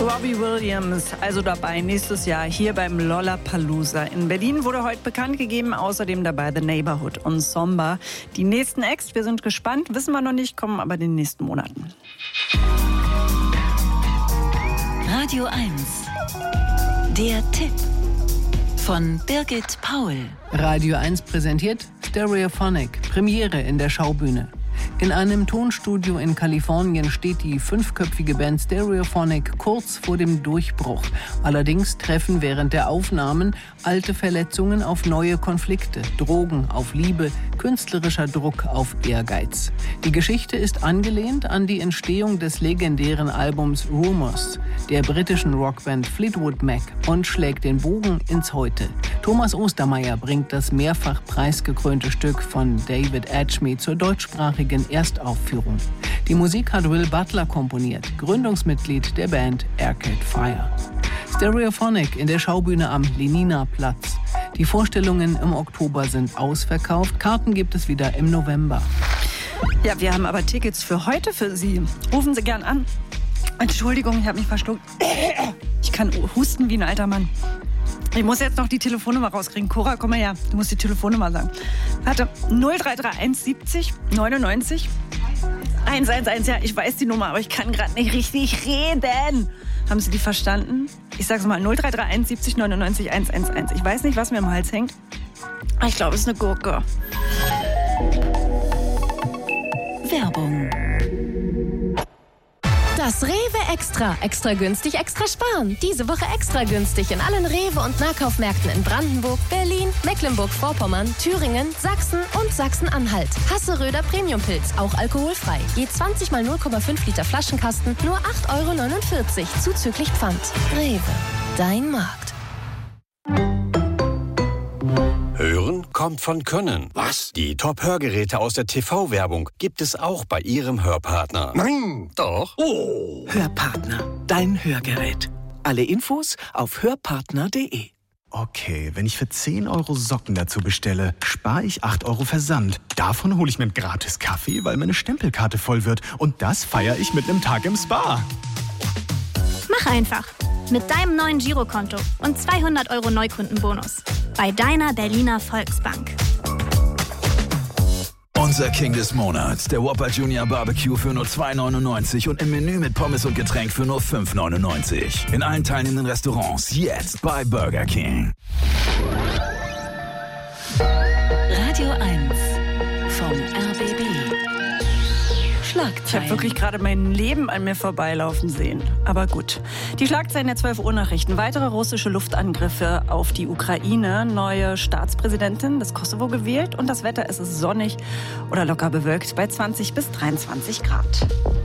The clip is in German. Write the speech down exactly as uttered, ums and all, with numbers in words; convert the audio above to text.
Robbie Williams, also dabei nächstes Jahr hier beim Lollapalooza. In Berlin wurde heute bekannt gegeben, außerdem dabei The Neighborhood und Somba. Die nächsten Acts, wir sind gespannt, wissen wir noch nicht, kommen aber in den nächsten Monaten. Radio eins, der Tipp von Birgit Paul. Radio eins präsentiert Stereophonic, Premiere in der Schaubühne. In einem Tonstudio in Kalifornien steht die fünfköpfige Band Stereophonic kurz vor dem Durchbruch. Allerdings treffen während der Aufnahmen alte Verletzungen auf neue Konflikte, Drogen auf Liebe, künstlerischer Druck auf Ehrgeiz. Die Geschichte ist angelehnt an die Entstehung des legendären Albums Rumours der britischen Rockband Fleetwood Mac und schlägt den Bogen ins Heute. Thomas Ostermeier bringt das mehrfach preisgekrönte Stück von David Edgme zur deutschsprachigen Erstaufführung. Die Musik hat Will Butler komponiert, Gründungsmitglied der Band Arcade Fire. Stereophonic in der Schaubühne am Lenina-Platz. Die Vorstellungen im Oktober sind ausverkauft. Karten gibt es wieder im November. Ja, wir haben aber Tickets für heute für Sie. Rufen Sie gern an. Entschuldigung, ich habe mich verschluckt. Ich kann husten wie ein alter Mann. Ich muss jetzt noch die Telefonnummer rauskriegen. Cora, komm mal her. Du musst die Telefonnummer sagen. Warte, null drei drei eins siebzig neunundneunzig eins eins eins. Ja, ich weiß die Nummer, aber ich kann gerade nicht richtig reden. Haben Sie die verstanden? Ich sag's mal, null drei drei eins siebzig neunundneunzig eins eins eins. Ich weiß nicht, was mir im Hals hängt. Ich glaube, es ist eine Gurke. Werbung. Das Rewe Extra. Extra günstig, extra sparen. Diese Woche extra günstig in allen Rewe- und Nahkaufmärkten in Brandenburg, Berlin, Mecklenburg-Vorpommern, Thüringen, Sachsen und Sachsen-Anhalt. Hasseröder Premiumpilz, auch alkoholfrei. Je zwanzig mal null Komma fünf Liter Flaschenkasten, nur acht Euro neunundvierzig, zuzüglich Pfand. Rewe, dein Markt. Hören kommt von Können. Was? Die Top-Hörgeräte aus der T V-Werbung gibt es auch bei Ihrem Hörpartner. Nein! Doch. Oh! Hörpartner, dein Hörgerät. Alle Infos auf hörpartner punkt de. Okay, wenn ich für zehn Euro Socken dazu bestelle, spare ich acht Euro Versand. Davon hole ich mir einen gratis Kaffee, weil meine Stempelkarte voll wird. Und das feiere ich mit einem Tag im Spa. Mach einfach. Mit deinem neuen Girokonto und zweihundert Euro Neukundenbonus. Bei deiner Berliner Volksbank. Unser King des Monats, der Whopper Junior Barbecue für nur zwei neunundneunzig und im Menü mit Pommes und Getränk für nur fünf neunundneunzig. In allen teilnehmenden Restaurants jetzt bei Burger King. Radio eins vom R B B. Ich habe wirklich gerade mein Leben an mir vorbeilaufen sehen. Aber gut. Die Schlagzeilen der zwölf Uhr Nachrichten. Weitere russische Luftangriffe auf die Ukraine. Neue Staatspräsidentin des Kosovo gewählt. Und das Wetter, es ist sonnig oder locker bewölkt bei zwanzig bis dreiundzwanzig Grad.